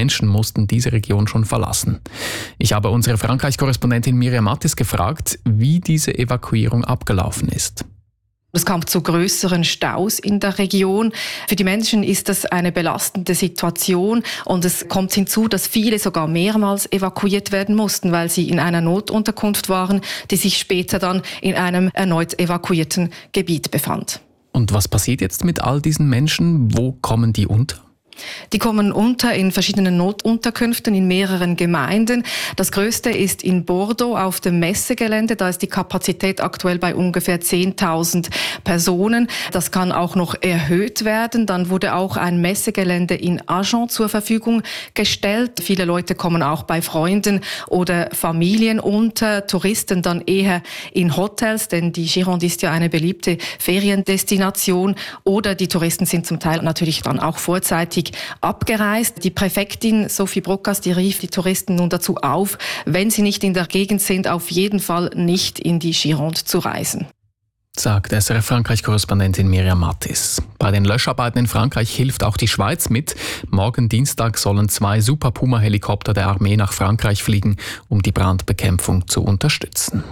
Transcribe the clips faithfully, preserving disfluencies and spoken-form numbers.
Menschen mussten diese Region schon verlassen. Ich habe unsere Frankreich-Korrespondentin Miriam Mattis gefragt, wie diese Evakuierung abgelaufen ist. Es kam zu grösseren Staus in der Region. Für die Menschen ist das eine belastende Situation und es kommt hinzu, dass viele sogar mehrmals evakuiert werden mussten, weil sie in einer Notunterkunft waren, die sich später dann in einem erneut evakuierten Gebiet befand. Und was passiert jetzt mit all diesen Menschen? Wo kommen die unter? Die kommen unter in verschiedenen Notunterkünften in mehreren Gemeinden. Das größte ist in Bordeaux auf dem Messegelände. Da ist die Kapazität aktuell bei ungefähr zehntausend Personen. Das kann auch noch erhöht werden. Dann wurde auch ein Messegelände in Agen zur Verfügung gestellt. Viele Leute kommen auch bei Freunden oder Familien unter. Touristen dann eher in Hotels, denn die Gironde ist ja eine beliebte Feriendestination. Oder die Touristen sind zum Teil natürlich dann auch vorzeitig abgereist. Die Präfektin Sophie Brokas, die rief die Touristen nun dazu auf, wenn sie nicht in der Gegend sind, auf jeden Fall nicht in die Gironde zu reisen. Sagt S R F-Frankreich-Korrespondentin Miriam Mattis. Bei den Löscharbeiten in Frankreich hilft auch die Schweiz mit. Morgen Dienstag sollen zwei Super Puma-Helikopter der Armee nach Frankreich fliegen, um die Brandbekämpfung zu unterstützen.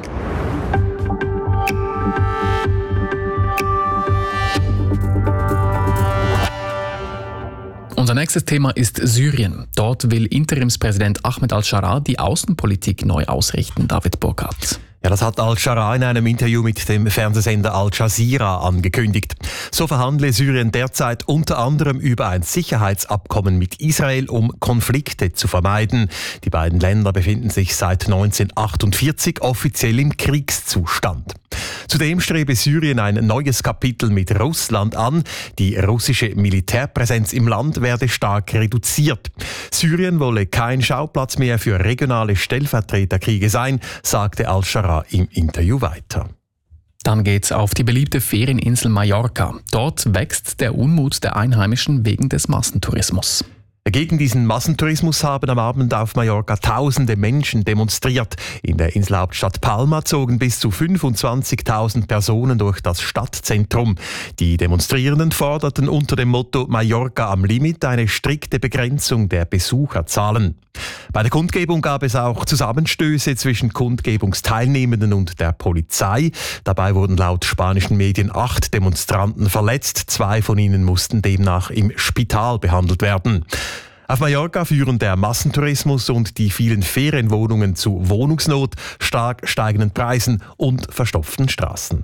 Unser nächstes Thema ist Syrien. Dort will Interimspräsident Ahmed al-Sharaa die Außenpolitik neu ausrichten. David Burkhardt. Ja, das hat al-Sharaa in einem Interview mit dem Fernsehsender Al Jazeera angekündigt. So verhandle Syrien derzeit unter anderem über ein Sicherheitsabkommen mit Israel, um Konflikte zu vermeiden. Die beiden Länder befinden sich seit neunzehnhundertachtundvierzig offiziell im Kriegszustand. Zudem strebe Syrien ein neues Kapitel mit Russland an. Die russische Militärpräsenz im Land werde stark reduziert. Syrien wolle kein Schauplatz mehr für regionale Stellvertreterkriege sein, sagte al-Sharaa im Interview weiter. Dann geht's auf die beliebte Ferieninsel Mallorca. Dort wächst der Unmut der Einheimischen wegen des Massentourismus. Gegen diesen Massentourismus haben am Abend auf Mallorca tausende Menschen demonstriert. In der Inselhauptstadt Palma zogen bis zu fünfundzwanzigtausend Personen durch das Stadtzentrum. Die Demonstrierenden forderten unter dem Motto Mallorca am Limit eine strikte Begrenzung der Besucherzahlen. Bei der Kundgebung gab es auch Zusammenstöße zwischen Kundgebungsteilnehmenden und der Polizei. Dabei wurden laut spanischen Medien acht Demonstranten verletzt. Zwei von ihnen mussten demnach im Spital behandelt werden. Auf Mallorca führen der Massentourismus und die vielen Ferienwohnungen zu Wohnungsnot, stark steigenden Preisen und verstopften Straßen.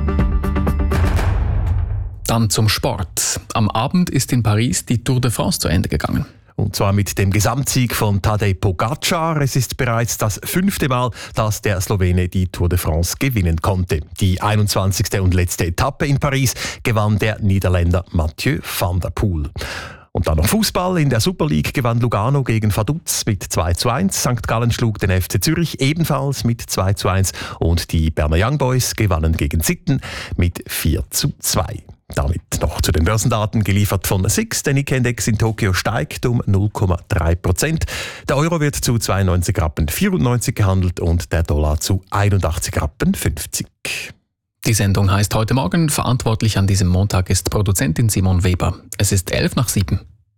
Dann zum Sport. Am Abend ist in Paris die Tour de France zu Ende gegangen. Und zwar mit dem Gesamtsieg von Tadej Pogačar. Es ist bereits das fünfte Mal, dass der Slowene die Tour de France gewinnen konnte. Die einundzwanzigste und letzte Etappe in Paris gewann der Niederländer Mathieu van der Poel. Und dann noch Fußball. In der Super League gewann Lugano gegen Vaduz mit zwei zu eins. Sankt Gallen schlug den F C Zürich ebenfalls mit zwei zu eins. Und die Berner Young Boys gewannen gegen Sitten mit vier zu zwei. Damit noch zu den Börsendaten, geliefert von S I X. Der Nikkei-Index in Tokio steigt um null Komma drei Prozent. Der Euro wird zu zweiundneunzig Rappen vierundneunzig gehandelt und der Dollar zu einundachtzig Rappen fünfzig. Die Sendung heißt heute Morgen. Verantwortlich an diesem Montag ist Produzentin Simon Weber. Es ist elf nach sieben.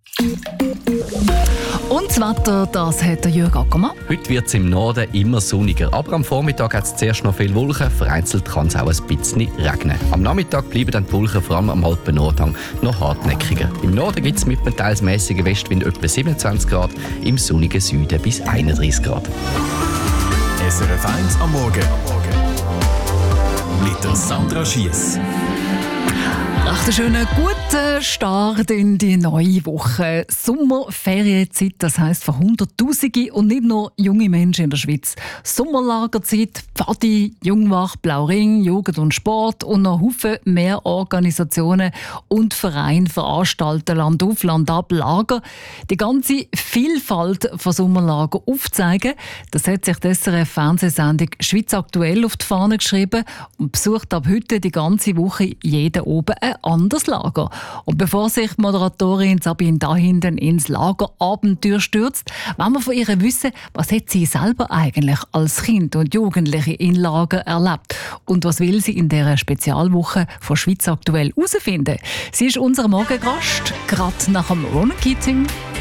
Und das Wetter, das hat der Jürg Ackermann. Heute wird es im Norden immer sonniger, aber am Vormittag hat es zuerst noch viele Wolken, vereinzelt kann es auch ein bisschen regnen. Am Nachmittag bleiben dann die Wolken vor allem am Alpen Nordhang noch hartnäckiger. Im Norden gibt es mit einem teils mäßigen Westwind etwa siebenundzwanzig Grad, im sonnigen Süden bis einunddreißig Grad. S R F eins am Morgen mit der Sandra Schiess. Recht einen schönen guten Start in die neue Woche. Sommerferienzeit, das heisst für Hunderttausende und nicht nur junge Menschen in der Schweiz. Sommerlagerzeit, Pfadi, Jungwach, Blauring, Jugend und Sport und noch Haufen mehr Organisationen und Vereine veranstalten Land auf, Land ab Lager. Die ganze Vielfalt von Sommerlager aufzeigen, das hat sich die S R F-Fernsehsendung «Schweiz aktuell» auf die Fahne geschrieben und besucht ab heute die ganze Woche jeden oben ein anderes Lager. Und bevor sich die Moderatorin Sabine Dahinden ins Lagerabenteuer stürzt, wollen wir von ihr wissen, was hat sie selber eigentlich als Kind und Jugendliche in Lager erlebt und was will sie in dieser Spezialwoche von «Schweiz aktuell» herausfinden. Sie ist unser Morgengast, gerade nach dem Ronan Keating.